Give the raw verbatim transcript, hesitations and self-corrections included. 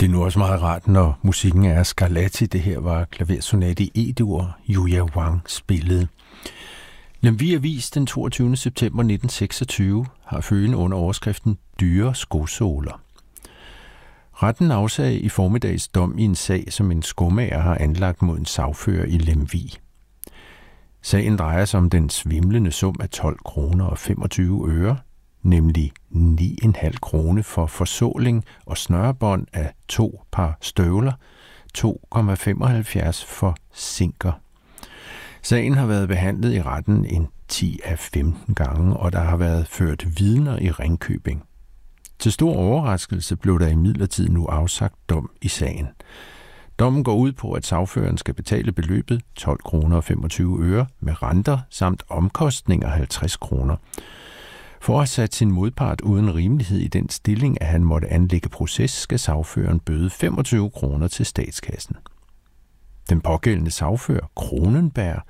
Det er nu også meget rart, når musikken er Scarlatti. Det her var klaversonate i E-dur, Yuya Wang spillede. Lemvig Avis den toogtyvende september nitten seksogtyve har følgende under overskriften Dyre skosåler. Retten afsagde i formiddags dom i en sag, som en skomager har anlagt mod en sagfører i Lemvig. Sagen drejer sig om den svimlende sum af tolv kroner og femogtyve øre, nemlig ni komma fem kroner for forsåling og snørebånd af to par støvler, to komma femoghalvfjerds for sinker. Sagen har været behandlet i retten en ti af femten gange, og der har været ført vidner i Ringkøbing. Til stor overraskelse blev der imidlertid nu afsagt dom i sagen. Dommen går ud på, at sagføreren skal betale beløbet tolv kroner og femogtyve øre med renter samt omkostninger halvtreds kroner. For at have sat sin modpart uden rimelighed i den stilling, at han måtte anlægge proces, skal sagføreren bøde femogtyve kroner til statskassen. Den pågældende sagfører, Kronenberg,